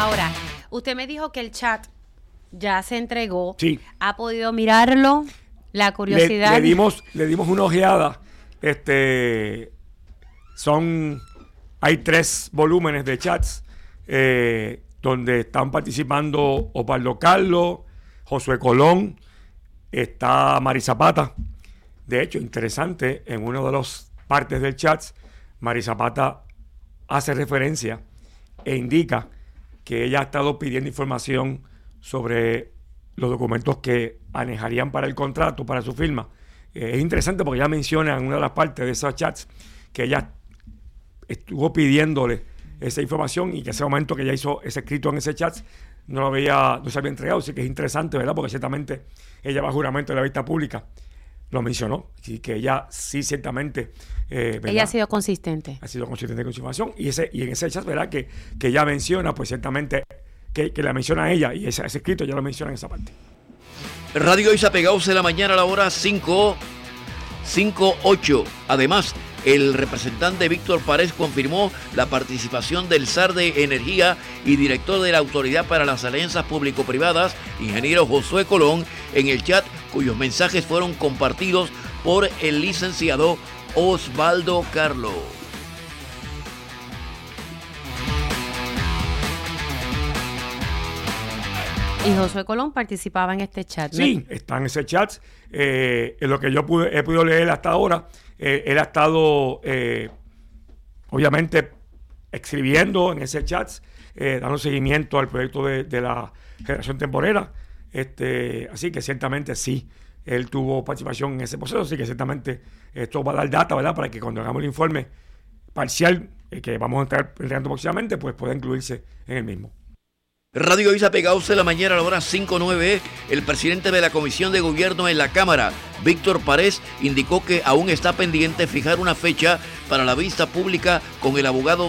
Ahora, usted me dijo que el chat ya se entregó. Sí. ¿Ha podido mirarlo? La curiosidad. Le dimos una ojeada. Hay 3 volúmenes de chats donde están participando Osvaldo Carlos, Josué Colón, está Mari Zapata. De hecho, interesante, en una de las partes del chat, Mari Zapata hace referencia e indica que ella ha estado pidiendo información sobre los documentos que manejarían para el contrato, para su firma. Es interesante porque ella menciona en una de las partes de esos chats que ella estuvo pidiéndole esa información y que ese momento que ella hizo ese escrito en ese chat no se había entregado. Así que es interesante, ¿verdad? Porque ciertamente ella, bajo juramento de la vista pública, lo mencionó. Así que ella sí, ciertamente... ella ha sido consistente. Ha sido consistente con su información. Y en ese chat, ¿verdad? Que ella menciona, pues ciertamente que la menciona a ella y ese escrito ya lo menciona en esa parte. Radio Isa Pegados de la mañana a la hora 5:08. Además, el representante Víctor Párez confirmó la participación del SAR de Energía y director de la Autoridad para las Alianzas Público-Privadas, ingeniero Josué Colón, en el chat, cuyos mensajes fueron compartidos por el licenciado Osvaldo Carlos. Y Josué Colón participaba en este chat, ¿no? Sí, está en ese chat. En lo que yo he podido leer hasta ahora, él ha estado, obviamente, escribiendo en ese chat, dando seguimiento al proyecto de la generación temporera. Así que ciertamente sí, él tuvo participación en ese proceso. Así que ciertamente esto va a dar data, ¿verdad? Para que cuando hagamos el informe parcial, que vamos a estar entregando próximamente, pues pueda incluirse en el mismo. Radio Isa Pegados de la mañana a la hora 5:09. El presidente de la Comisión de Gobierno en la Cámara, Víctor Párez, indicó que aún está pendiente fijar una fecha para la vista pública con el abogado